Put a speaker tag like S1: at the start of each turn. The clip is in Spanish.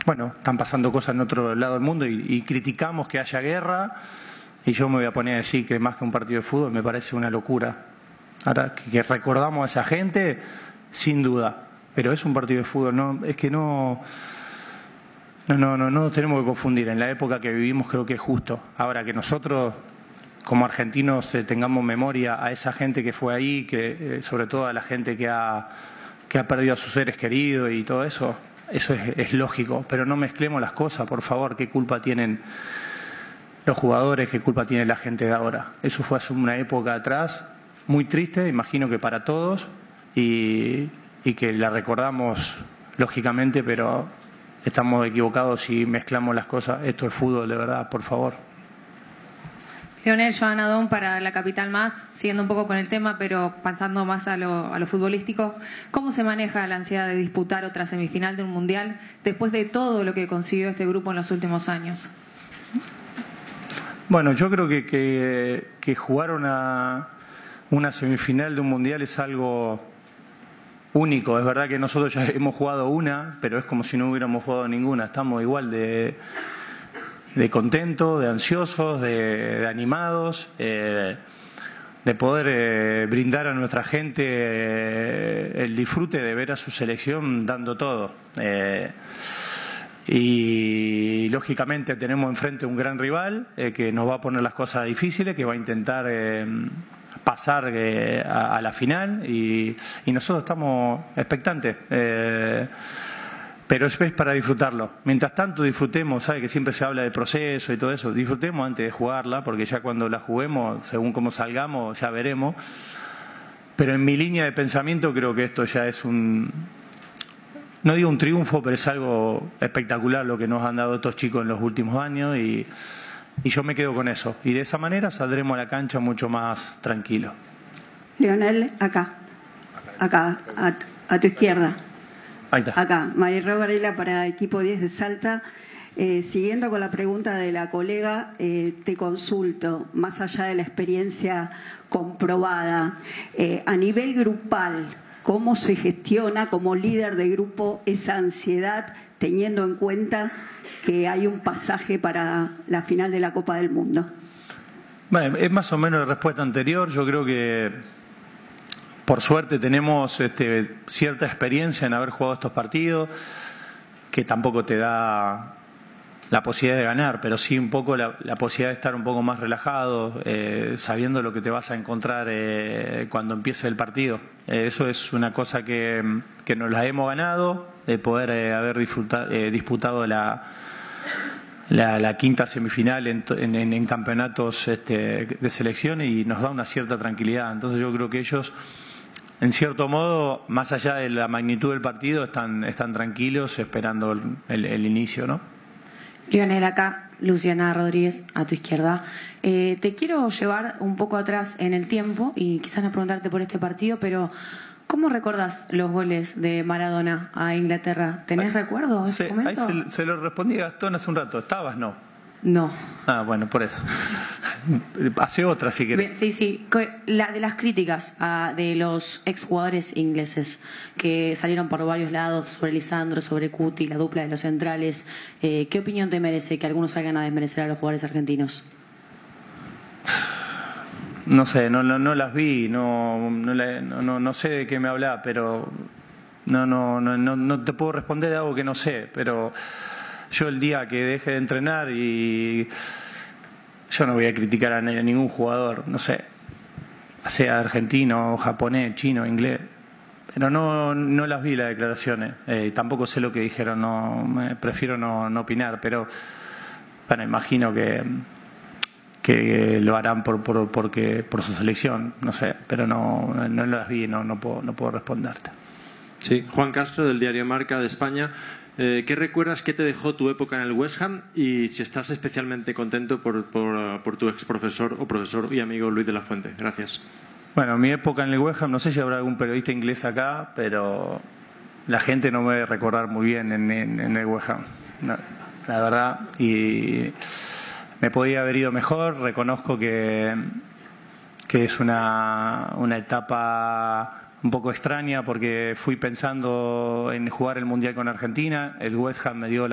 S1: bueno, están pasando cosas en otro lado del mundo y criticamos que haya guerra, y yo me voy a poner a decir que más que un partido de fútbol me parece una locura. Ahora, que recordamos a esa gente, sin duda, pero es un partido de fútbol, no, es que no nos tenemos que confundir. En la época que vivimos creo que es justo. Ahora, que nosotros como argentinos tengamos memoria a esa gente que fue ahí, que sobre todo a la gente que ha perdido a sus seres queridos y todo eso, es lógico, pero no mezclemos las cosas, por favor. ¿Qué culpa tienen los jugadores? ¿Qué culpa tiene la gente de ahora? Eso fue hace una época atrás, muy triste, imagino que para todos, y que la recordamos lógicamente, pero estamos equivocados si mezclamos las cosas. Esto es fútbol, de verdad, por favor.
S2: Leonel, Joana Don para La Capital Más, siguiendo un poco con el tema, pero pasando más a lo futbolístico. ¿Cómo se maneja la ansiedad de disputar otra semifinal de un mundial después de todo lo que consiguió este grupo en los últimos años?
S1: Bueno, yo creo que jugar una semifinal de un mundial es algo único. Es verdad que nosotros ya hemos jugado una, pero es como si no hubiéramos jugado ninguna. Estamos igual de contentos, de ansiosos, de animados, de poder brindar a nuestra gente el disfrute de ver a su selección dando todo. Y lógicamente tenemos enfrente un gran rival que nos va a poner las cosas difíciles, que va a intentar pasar a la final, y nosotros estamos expectantes. Pero es para disfrutarlo. Mientras tanto disfrutemos, sabe que siempre se habla de proceso y todo eso, disfrutemos antes de jugarla, porque ya cuando la juguemos, según cómo salgamos, ya veremos. Pero en mi línea de pensamiento creo que esto ya es no digo un triunfo, pero es algo espectacular lo que nos han dado estos chicos en los últimos años, y yo me quedo con eso. Y de esa manera saldremos a la cancha mucho más tranquilos.
S3: Leonel, acá, a tu izquierda.
S1: Ahí está.
S3: Acá, María Varela para Equipo 10 de Salta. Siguiendo con la pregunta de la colega, te consulto, más allá de la experiencia comprobada, a nivel grupal, ¿cómo se gestiona como líder de grupo esa ansiedad, teniendo en cuenta que hay un pasaje para la final de la Copa del Mundo?
S1: Bueno, es más o menos la respuesta anterior. Yo creo que por suerte tenemos cierta experiencia en haber jugado estos partidos, que tampoco te da la posibilidad de ganar, pero sí un poco la posibilidad de estar un poco más relajado, sabiendo lo que te vas a encontrar cuando empiece el partido. Eso es una cosa que nos la hemos ganado, de poder haber disputado la quinta semifinal en campeonatos de selección, y nos da una cierta tranquilidad. Entonces yo creo que ellos, en cierto modo, más allá de la magnitud del partido, están tranquilos esperando el inicio, ¿no?
S4: Lionel, acá, Luciana Rodríguez, a tu izquierda. Te quiero llevar un poco atrás en el tiempo y quizás no preguntarte por este partido, pero ¿cómo recordás los goles de Maradona a Inglaterra? ¿Tenés recuerdo de ese momento?
S1: Ahí se lo respondí a Gastón hace un rato. ¿Estabas? No.
S4: No.
S1: Ah, bueno, por eso. Hace otra, si querés.
S4: Sí. De las críticas de los exjugadores ingleses que salieron por varios lados sobre Lisandro, sobre Cuti, la dupla de los centrales, ¿qué opinión te merece que algunos salgan a desmerecer a los jugadores argentinos?
S1: No sé, no las vi, no sé de qué me habla, pero no te puedo responder de algo que no sé, pero yo el día que deje de entrenar, y yo no voy a criticar a ningún jugador, no sé, sea argentino, japonés, chino, inglés, pero no las vi las declaraciones, tampoco sé lo que dijeron, prefiero no opinar, pero bueno, imagino que lo harán por su selección, no sé, pero no las vi, no puedo responderte.
S5: Sí, Juan Castro, del diario Marca de España. ¿Qué recuerdas, qué te dejó tu época en el West Ham, y si estás especialmente contento por tu ex profesor o profesor y amigo Luis de la Fuente? Gracias.
S1: Bueno, mi época en el West Ham, no sé si habrá algún periodista inglés acá, pero la gente no me debe recordar muy bien en el West Ham, no, la verdad, y me podía haber ido mejor. Reconozco que es una etapa un poco extraña, porque fui pensando en jugar el Mundial con Argentina. El West Ham me dio